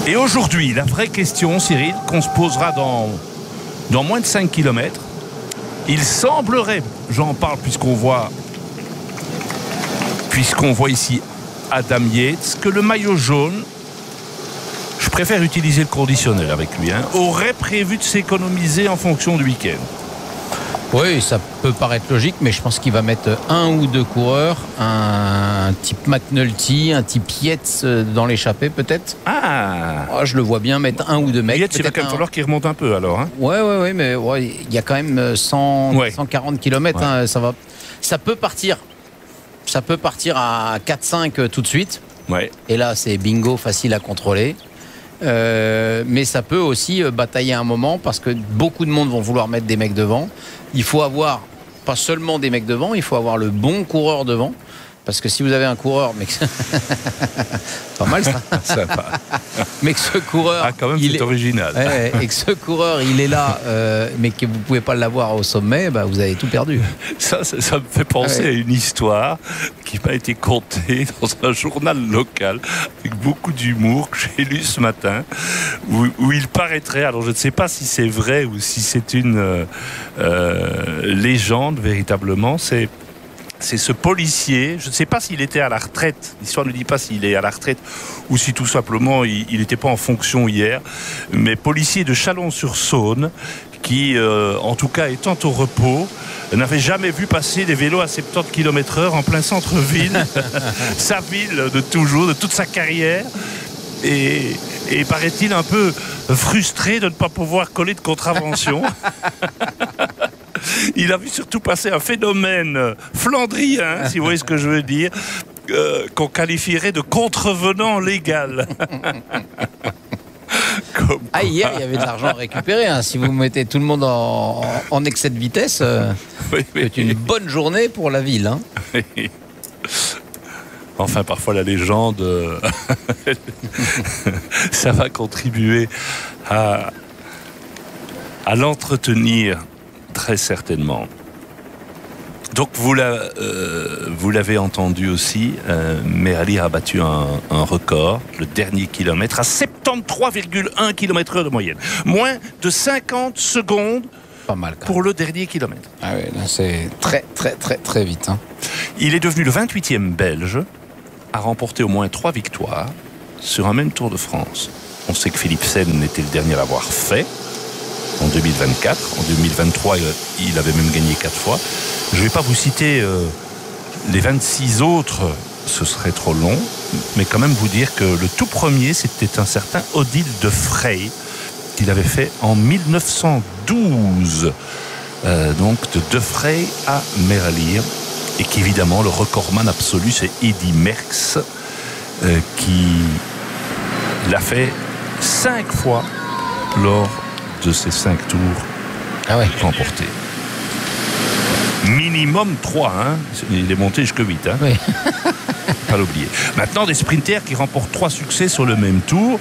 Et aujourd'hui, la vraie question, Cyril, qu'on se posera dans moins de 5 km, il semblerait, j'en parle puisqu'on voit ici Adam Yates, que le maillot jaune, je préfère utiliser le conditionnel avec lui, aurait prévu de s'économiser en fonction du week-end. Oui, ça peut paraître logique, mais je pense qu'il va mettre un ou deux coureurs, un type McNulty, un type Yates dans l'échappée peut-être. Je le vois bien mettre un ou deux mecs. Yates, il va quand même falloir qu'il remonte un peu alors. Ouais, mais il y a quand même 140 km, ça peut partir. Ça peut partir à 4-5 tout de suite. Ouais. Et là, c'est bingo, facile à contrôler. Mais ça peut aussi batailler un moment parce que beaucoup de monde vont vouloir mettre des mecs devant. Il faut avoir pas seulement des mecs devant, il faut avoir le bon coureur devant. Parce que si vous avez un coureur, mais pas mal ça. Ça va. Mais que ce coureur, quand même, c'est original. Et que ce coureur, il est là, mais que vous pouvez pas l'avoir au sommet, vous avez tout perdu. Ça me fait penser à une histoire qui m'a été contée dans un journal local avec beaucoup d'humour que j'ai lu ce matin, où il paraîtrait, alors je ne sais pas si c'est vrai ou si c'est une légende véritablement, c'est ce policier, je ne sais pas s'il était à la retraite, l'histoire ne dit pas s'il est à la retraite ou si tout simplement il n'était pas en fonction hier, mais policier de Chalon-sur-Saône qui, en tout cas étant au repos, n'avait jamais vu passer des vélos à 70 km/h en plein centre-ville, sa ville de toujours, de toute sa carrière. Et paraît-il un peu frustré de ne pas pouvoir coller de contravention. Il a vu surtout passer un phénomène flandrien, si vous voyez ce que je veux dire, qu'on qualifierait de contrevenant légal. Hier, il y avait de l'argent à récupérer. Si vous mettez tout le monde en excès de vitesse, c'est une bonne journée pour la ville. Enfin, parfois la légende, ça va contribuer à l'entretenir très certainement. Donc vous l'avez entendu aussi, Merali a battu un record, le dernier kilomètre, à 73,1 km/h de moyenne. Moins de 50 secondes pas mal, pour le dernier kilomètre. Là, c'est très, très, très, très vite. Il est devenu le 28e Belge à remporter au moins 3 victoires sur un même Tour de France. On sait que Philipsen était le dernier à l'avoir fait en 2024. En 2023, il avait même gagné 4 fois. Je ne vais pas vous citer les 26 autres, ce serait trop long, mais quand même vous dire que le tout premier, c'était un certain Odile de Frey, qu'il avait fait en 1912. Donc de Frey à Merlier. Et qu'évidemment, le recordman absolu, c'est Eddy Merckx, qui l'a fait 5 fois lors de ces 5 tours remportés. Minimum 3, il est monté jusqu'à 8. Oui. Pas l'oublier. Maintenant, des sprinters qui remportent 3 succès sur le même tour.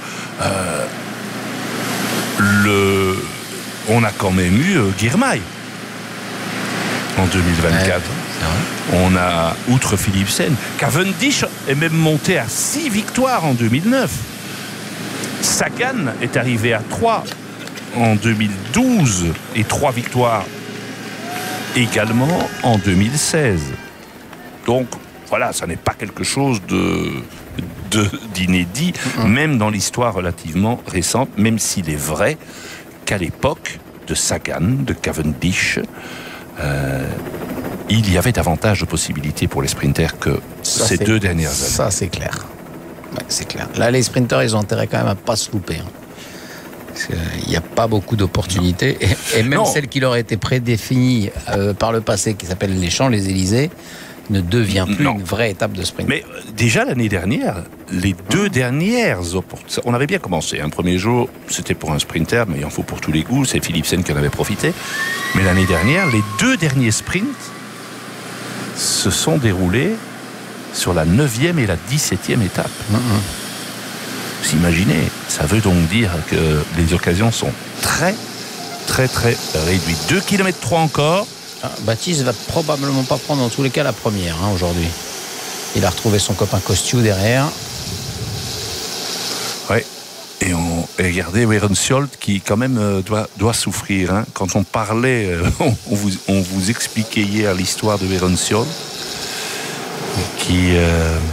On a quand même eu Girmay en 2024. On a, outre Philipsen, Cavendish est même monté à 6 victoires en 2009. Sagan est arrivé à 3 en 2012 et 3 victoires également en 2016. Donc voilà, ça n'est pas quelque chose d'inédit, même dans l'histoire relativement récente, même s'il est vrai qu'à l'époque de Sagan, de Cavendish, il y avait davantage de possibilités pour les sprinters que ces 2 dernières années. Ça, c'est clair. C'est clair. Là, les sprinters, ils ont intérêt quand même à ne pas se louper. Parce qu'il n'y a pas beaucoup d'opportunités. Et même celle qui leur a été prédéfinie par le passé, qui s'appelle les Champs-Élysées, ne devient plus une vraie étape de sprint. Mais déjà l'année dernière, les 2 dernières opportunités, on avait bien commencé. Un premier jour, c'était pour un sprinter, mais il en faut pour tous les goûts. C'est Philipsen qui en avait profité. Mais l'année dernière, les 2 derniers sprints se sont déroulés sur la 9e et la 17e étape. Vous imaginez, ça veut donc dire que les occasions sont très, très, très réduites. 2 km 3 encore. Baptiste va probablement pas prendre dans tous les cas la première aujourd'hui. Il a retrouvé son copain Costiu derrière. Ouais. Et Et regardez Werenskiold qui quand même doit souffrir. Hein. Quand on parlait, on vous expliquait hier l'histoire de Werenskiold qui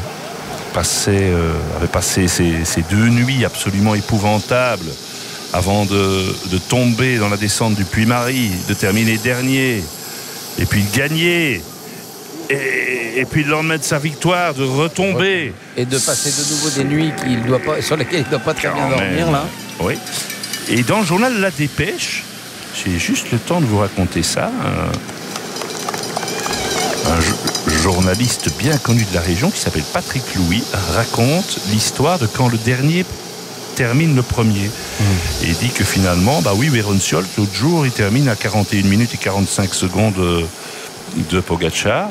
avait passé ces 2 nuits absolument épouvantables avant de tomber dans la descente du Puy-Marie, de terminer dernier et puis de gagner. Et puis le lendemain de sa victoire, de retomber. Et de passer de nouveau des nuits sur lesquelles il ne doit pas très bien dormir, là. Oui. Et dans le journal La Dépêche, j'ai juste le temps de vous raconter ça, un journaliste bien connu de la région qui s'appelle Patrick Louis raconte l'histoire de quand le dernier termine le premier. Et dit que finalement, Werenskiold, l'autre jour, il termine à 41 minutes et 45 secondes de Pogačar.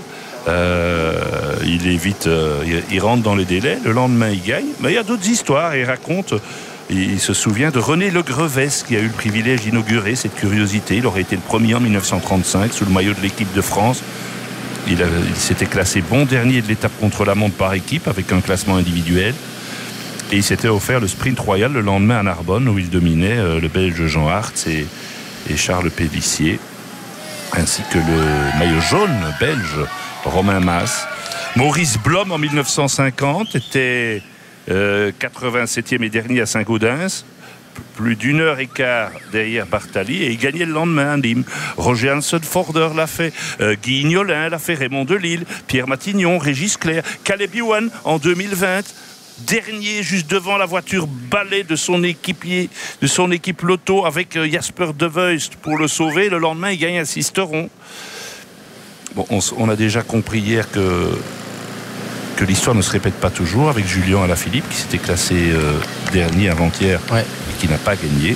Il rentre dans les délais, le lendemain il gagne, mais il y a d'autres histoires. Il se souvient de René Le Grevès qui a eu le privilège d'inaugurer cette curiosité. Il aurait été le premier en 1935 sous le maillot de l'équipe de France. Il s'était classé bon dernier de l'étape contre-la-montre par équipe avec un classement individuel, et il s'était offert le sprint royal le lendemain à Narbonne où il dominait le Belge Jean Hartz et Charles Pélissier, ainsi que le maillot jaune belge Romain Mas. Maurice Blom en 1950 était 87e et dernier à Saint-Gaudens, plus d'1 heure et quart derrière Bartali, et il gagnait le lendemain à Nîmes. Roger Hansen-Forder l'a fait, Guy Ignolin l'a fait, Raymond Delille, Pierre Matignon, Régis Clerc, Caleb Ewan en 2020, dernier juste devant la voiture balai de son équipier, de son équipe Lotto, avec Jasper De Vuist pour le sauver. Le lendemain, il gagne à Sisteron. Bon, on a déjà compris hier que l'histoire ne se répète pas toujours, avec Julien Alaphilippe qui s'était classé dernier avant-hier et qui n'a pas gagné.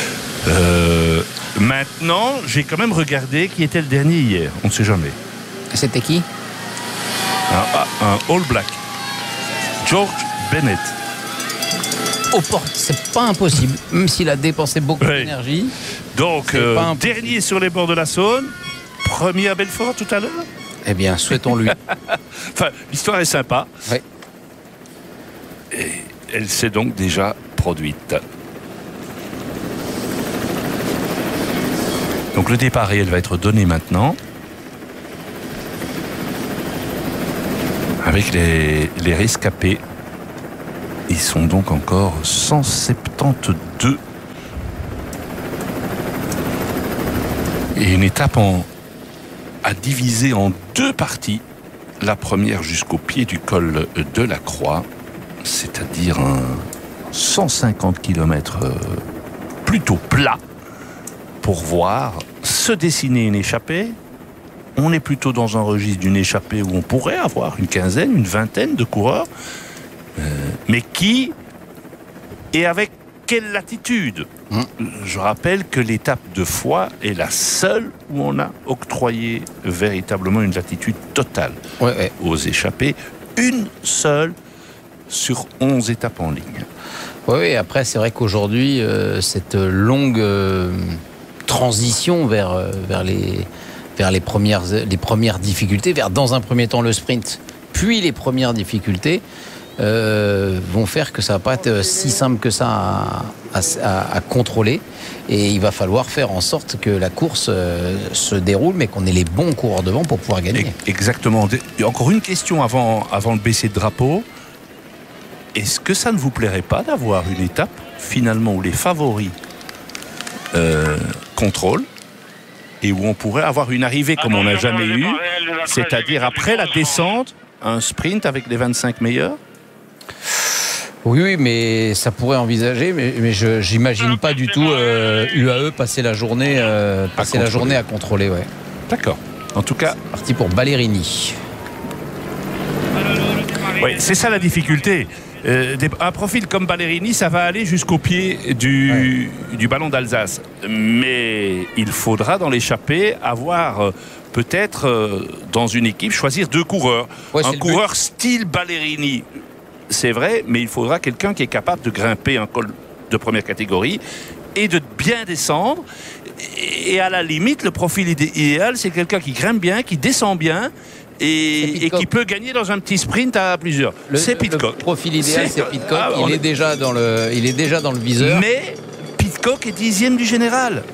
Maintenant, j'ai quand même regardé qui était le dernier hier. On ne sait jamais. C'était qui? Un All Black. George Bennett. C'est pas impossible, même s'il a dépensé beaucoup d'énergie. Donc, dernier sur les bords de la Saône, premier à Belfort tout à l'heure. Eh bien, souhaitons-lui. Enfin, l'histoire est sympa. Oui. Et elle s'est donc déjà produite. Donc le départ réel va être donné maintenant. Avec les rescapés. Ils sont donc encore 172. Et une étape à diviser en 2 parties. La première jusqu'au pied du col de la Croix, c'est-à-dire un 150 km plutôt plat pour voir se dessiner une échappée. On est plutôt dans un registre d'une échappée où on pourrait avoir une quinzaine, une vingtaine de coureurs, mais qui et avec quelle latitude? Je rappelle que l'étape de Foix est la seule où on a octroyé véritablement une latitude totale aux échappés. Une seule sur 11 étapes en ligne. Oui, après c'est vrai qu'aujourd'hui, cette longue transition vers les premières difficultés, dans un premier temps le sprint, puis les premières difficultés, vont faire que ça va pas être si simple que ça à contrôler, et il va falloir faire en sorte que la course se déroule, mais qu'on ait les bons coureurs devant pour pouvoir gagner. Exactement. Et encore une question avant de baisser le drapeau. Est-ce que ça ne vous plairait pas d'avoir une étape finalement où les favoris contrôlent et où on pourrait avoir une arrivée comme on n'a jamais eu, c'est-à-dire après la descente, un sprint avec les 25 meilleurs? Oui, mais ça pourrait envisager, mais je n'imagine pas du tout UAE passer la journée à contrôler. Ouais. D'accord. En tout cas, c'est parti pour Ballerini. Oui, c'est ça la difficulté. Un profil comme Ballerini, ça va aller jusqu'au pied du ballon d'Alsace. Mais il faudra dans l'échappée avoir peut-être dans une équipe choisir 2 coureurs. Un coureur style Ballerini, c'est vrai, mais il faudra quelqu'un qui est capable de grimper un col de première catégorie et de bien descendre. Et à la limite, le profil idéal, c'est quelqu'un qui grimpe bien, qui descend bien et qui peut gagner dans un petit sprint à plusieurs. C'est Pidcock. Le profil idéal, c'est Pidcock. Il est déjà dans le viseur. Mais Pidcock est 10e du général.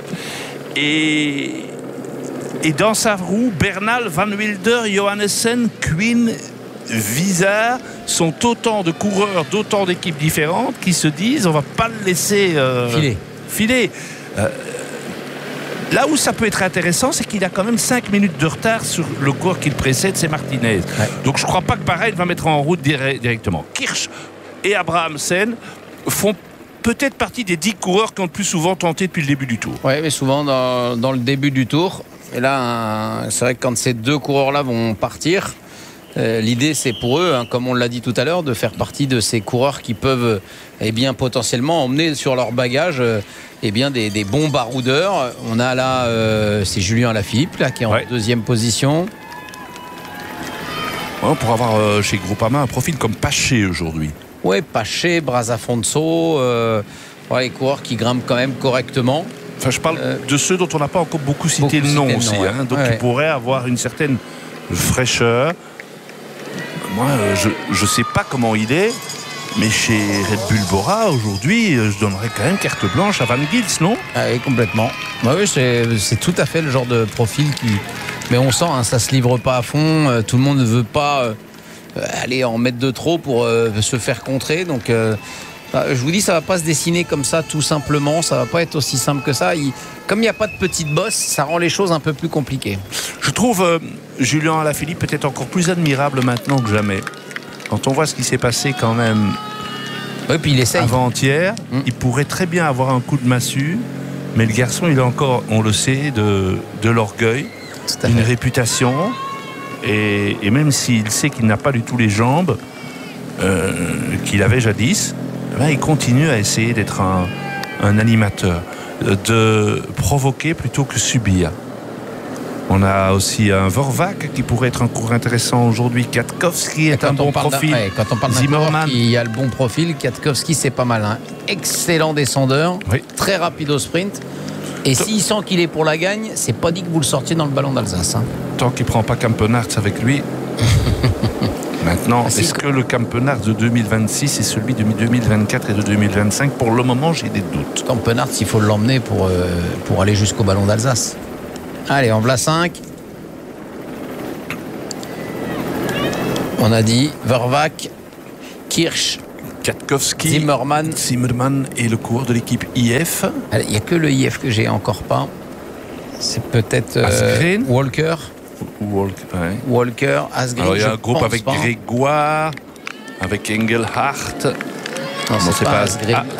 Et dans sa roue, Bernal, Van Wilder, Johannessen, Quinn, Visard sont autant de coureurs d'autant d'équipes différentes qui se disent on va pas le laisser filer. Là où ça peut être intéressant, c'est qu'il a quand même 5 minutes de retard sur le coureur qui le précède, c'est Martinez. Donc je ne crois pas que Bahreïn va mettre en route directement. Kirch et Abrahamsen font peut-être partie des 10 coureurs qui ont le plus souvent tenté depuis le début du tour. Oui, mais souvent dans le début du tour. Et là, c'est vrai que quand ces deux coureurs-là vont partir, l'idée c'est pour eux, comme on l'a dit tout à l'heure, de faire partie de ces coureurs qui peuvent potentiellement emmener sur leur bagage des bons baroudeurs. On a là, c'est Julien Alaphilippe là, qui est en deuxième position. On pourrait avoir chez Groupama un profil comme Paché aujourd'hui. Oui, Paché, Brasafonso, les coureurs qui grimpent quand même correctement. Enfin, je parle de ceux dont on n'a pas encore beaucoup cité le nom aussi. Donc ils pourraient avoir une certaine fraîcheur. Moi, je ne sais pas comment il est, mais chez Red Bull Bora, aujourd'hui, je donnerais quand même carte blanche à Van Gils, non ? Oui, complètement. Oui, c'est tout à fait le genre de profil qui... Mais on sent, ça ne se livre pas à fond. Tout le monde ne veut pas aller en mettre de trop pour se faire contrer. Donc, je vous dis, ça ne va pas se dessiner comme ça, tout simplement. Ça ne va pas être aussi simple que ça. Comme il n'y a pas de petite bosse, ça rend les choses un peu plus compliquées. Je trouve Julien Alaphilippe peut-être encore plus admirable maintenant que jamais. Quand on voit ce qui s'est passé quand même puis il essaye. Avant-hier, il pourrait très bien avoir un coup de massue, mais le garçon, il a encore, on le sait, de l'orgueil, une réputation, et même s'il sait qu'il n'a pas du tout les jambes qu'il avait jadis, il continue à essayer d'être un animateur, de provoquer plutôt que subir. On a aussi un Vorvac qui pourrait être un cours intéressant aujourd'hui. Kwiatkowski est un bon profil. Quand on parle Zimmermann, il y a le bon profil. Kwiatkowski, c'est pas mal. Excellent descendeur, très rapide au sprint. Et s'il sent qu'il est pour la gagne, c'est pas dit que vous le sortiez dans le ballon d'Alsace. Tant qu'il prend pas Campenarts avec lui. Maintenant, est-ce que le Campenarts de 2026 est celui de 2024 et de 2025 ? Pour le moment, j'ai des doutes. Campenarts, il faut l'emmener pour aller jusqu'au ballon d'Alsace. Allez, en voilà 5. On a dit Vorvac, Kirch, Kwiatkowski, Zimmermann et le coureur de l'équipe IF. Il n'y a que le IF que j'ai encore pas. C'est peut-être Walker. Walker, Asgreen. Alors il y a un groupe avec Grégoire, avec Engelhardt. Non, c'est pas Asgreen.